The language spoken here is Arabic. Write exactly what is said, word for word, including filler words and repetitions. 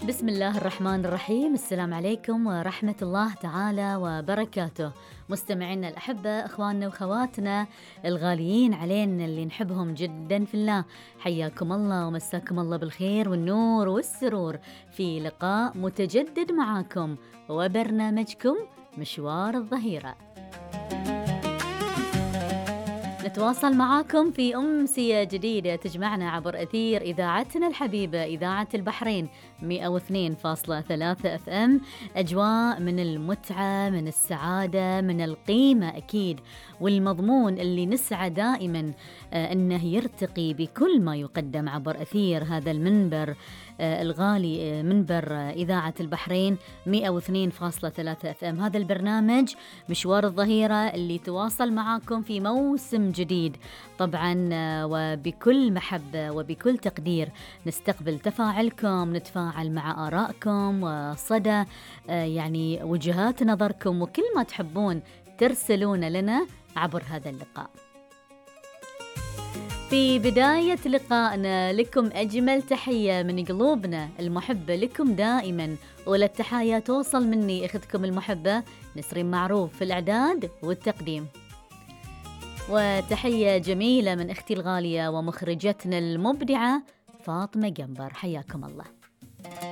بسم الله الرحمن الرحيم. السلام عليكم ورحمة الله تعالى وبركاته. مستمعينا الأحبة، أخواننا وخواتنا الغاليين علينا اللي نحبهم جدا في الله، حياكم الله ومساكم الله بالخير والنور والسرور في لقاء متجدد معاكم وبرنامجكم مشوار الظهيرة. نتواصل معاكم في أمسية جديدة تجمعنا عبر أثير إذاعتنا الحبيبة إذاعة البحرين مئة واثنين فاصلة ثلاثة أف أم. أجواء من المتعة، من السعادة، من القيمة أكيد، والمضمون اللي نسعى دائما أنه يرتقي بكل ما يقدم عبر أثير هذا المنبر الغالي، منبر إذاعة البحرين مئة واثنين فاصلة ثلاثة أف أم. هذا البرنامج مشوار الظهيرة اللي تواصل معاكم في موسم جديد طبعا، وبكل محبة وبكل تقدير نستقبل تفاعلكم، نتفاعل مع آرائكم وصدى يعني وجهات نظركم، وكل ما تحبون ترسلون لنا عبر هذا اللقاء. في بداية لقائنا لكم أجمل تحية من قلوبنا المحبة لكم دائما، وللتحايا توصل مني أختكم المحبة نسرين معروف في الإعداد والتقديم، وتحية جميلة من أختي الغالية ومخرجتنا المبدعة فاطمة جنبر. حياكم الله.